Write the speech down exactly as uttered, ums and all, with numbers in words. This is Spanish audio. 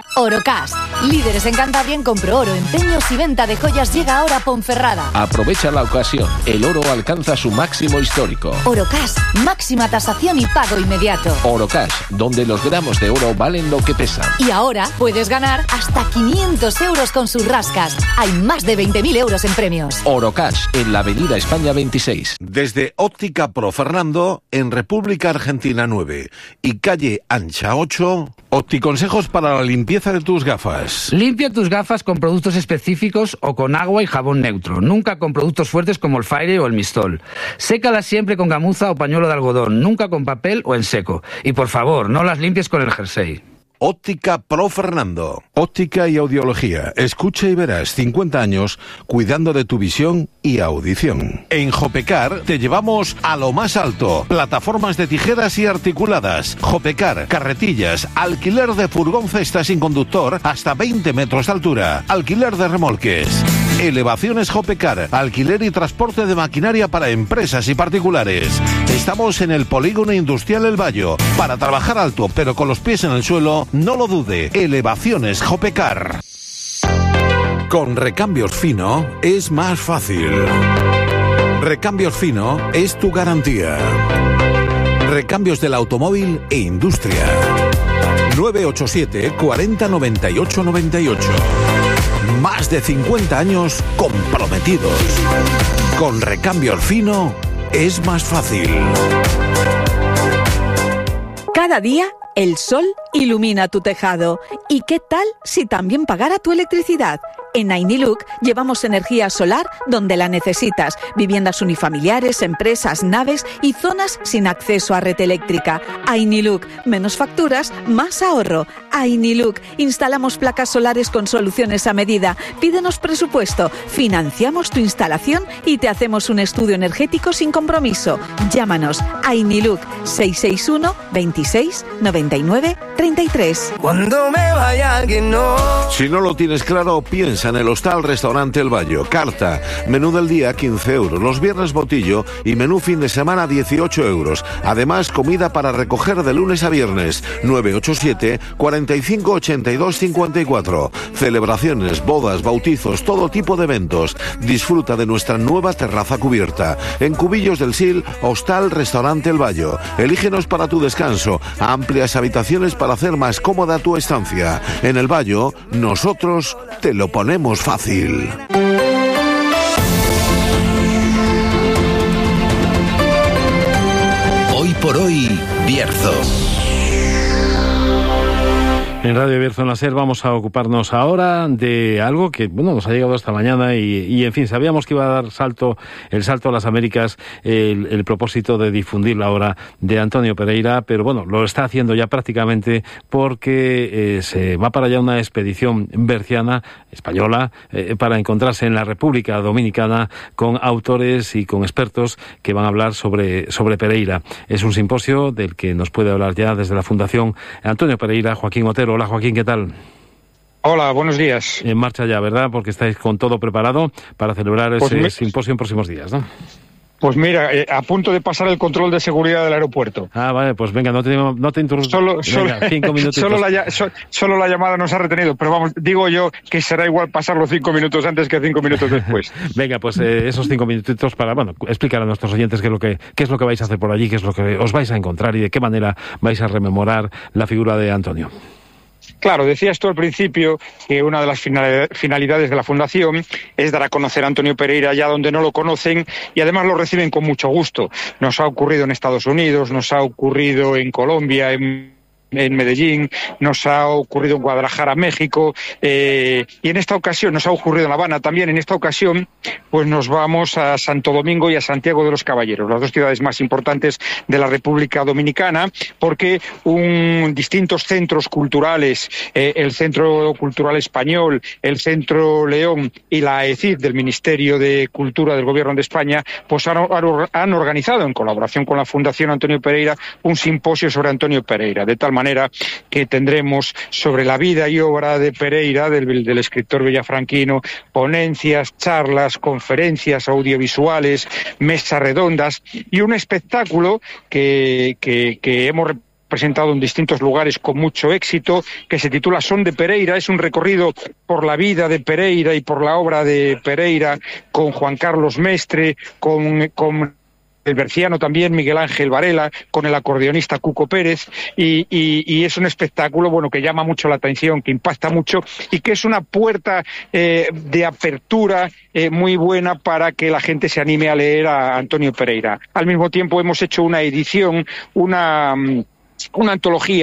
Orocash, líderes en Cantabria en compro oro, empeños y venta de joyas, llega ahora a Ponferrada. Aprovecha la ocasión, el oro alcanza su máximo histórico. Orocash, máxima tasación y pago inmediato. Orocash, donde los gramos de oro valen lo que pesan. Y ahora puedes ganar hasta quinientos euros con sus rascas. Hay más de veinte mil euros en premios. Orocash, en la avenida España veintiséis. Desde Óptica Pro Fernando, en República Argentina nueve y calle Ancha ocho, Opticonsejos para la limpieza de tus gafas. Limpia tus gafas con productos específicos o con agua y jabón neutro, nunca con productos fuertes como el Faire o el Mistol. Sécalas siempre con gamuza o pañuelo de algodón, nunca con papel o en seco. Y por favor, no las limpies con el jersey. Óptica Pro Fernando. Óptica y audiología. Escucha y verás cincuenta años cuidando de tu visión y audición. En Jopecar te llevamos a lo más alto. Plataformas de tijeras y articuladas. Jopecar, carretillas, alquiler de furgón cesta sin conductor hasta veinte metros de altura. Alquiler de remolques. Elevaciones Jopecar, alquiler y transporte de maquinaria para empresas y particulares. Estamos en el Polígono Industrial El Bayo. Para trabajar alto pero con los pies en el suelo, no lo dude. Elevaciones Jopecar. Con Recambios Fino es más fácil. Recambios Fino es tu garantía. Recambios del automóvil e industria. nueve ocho siete, cuarenta, noventa y ocho, noventa y ocho. Más de cincuenta años comprometidos. Con Recambios Fino es más fácil. Cada día el sol ilumina tu tejado. ¿Y qué tal si también pagara tu electricidad? En Ainiluk llevamos energía solar donde la necesitas. Viviendas unifamiliares, empresas, naves y zonas sin acceso a red eléctrica. Ainiluk, menos facturas, más ahorro. Ainiluk, instalamos placas solares con soluciones a medida. Pídenos presupuesto, financiamos tu instalación y te hacemos un estudio energético sin compromiso. Llámanos Ainiluk seis seis uno, veintiséis, noventa y nueve, treinta y tres. Cuando me vaya que no. Si no lo tienes claro, piensa en el Hostal Restaurante El Bayo. Carta, menú del día quince euros, los viernes botillo y menú fin de semana dieciocho euros. Además, comida para recoger de lunes a viernes. nueve ocho siete, cuarenta y cinco, ochenta y dos, cincuenta y cuatro. Celebraciones, bodas, bautizos, todo tipo de eventos. Disfruta de nuestra nueva terraza cubierta. En Cubillos del Sil, Hostal Restaurante El Bayo. Elígenos para tu descanso. Amplias habitaciones para hacer más cómoda tu estancia. En El Bayo, nosotros te lo ponemos fácil. Hoy por hoy, Bierzo. En Radio Bierzo en la SER vamos a ocuparnos ahora de algo que, bueno, nos ha llegado esta mañana y, y en fin, sabíamos que iba a dar salto, el salto a las Américas, el, el propósito de difundir la obra de Antonio Pereira, pero bueno, lo está haciendo ya prácticamente porque eh, se va para allá una expedición berciana, española, eh, para encontrarse en la República Dominicana con autores y con expertos que van a hablar sobre, sobre Pereira. Es un simposio del que nos puede hablar ya desde la Fundación Antonio Pereira, Joaquín Otero. Hola Joaquín, ¿qué tal? Hola, buenos días. En marcha ya, ¿verdad? Porque estáis con todo preparado para celebrar pues ese me... simposio en próximos días, ¿no? Pues mira, eh, a punto de pasar el control de seguridad del aeropuerto. Ah, vale, pues venga, no te, no te interrumpo. Solo, venga, solo, cinco minutitos. Solo la, so, solo la llamada nos ha retenido, pero vamos, digo yo que será igual pasar los cinco minutos antes que cinco minutos después. Venga, pues eh, esos cinco minutitos para, bueno, explicar a nuestros oyentes qué es lo que qué es lo que vais a hacer por allí, qué es lo que os vais a encontrar y de qué manera vais a rememorar la figura de Antonio. Claro, decías tú al principio que una de las finalidades de la Fundación es dar a conocer a Antonio Pereira allá donde no lo conocen y además lo reciben con mucho gusto. Nos ha ocurrido en Estados Unidos, nos ha ocurrido en Colombia, en... en Medellín, nos ha ocurrido en Guadalajara, México, eh, y en esta ocasión nos ha ocurrido en La Habana también. En esta ocasión, pues nos vamos a Santo Domingo y a Santiago de los Caballeros, las dos ciudades más importantes de la República Dominicana, porque un, distintos centros culturales, eh, el Centro Cultural Español, el Centro León y la E C I D del Ministerio de Cultura del Gobierno de España, pues han, han organizado, en colaboración con la Fundación Antonio Pereira, un simposio sobre Antonio Pereira, de tal manera manera que tendremos sobre la vida y obra de Pereira, del, del escritor villafranquino, ponencias, charlas, conferencias audiovisuales, mesas redondas y un espectáculo que, que, que hemos presentado en distintos lugares con mucho éxito, que se titula Son de Pereira. Es un recorrido por la vida de Pereira y por la obra de Pereira, con Juan Carlos Mestre, con, con el berciano también Miguel Ángel Varela, con el acordeonista Cuco Pérez, y, y, y es un espectáculo bueno que llama mucho la atención, que impacta mucho y que es una puerta eh, de apertura eh, muy buena para que la gente se anime a leer a Antonio Pereira. Al mismo tiempo hemos hecho una edición, una, una antología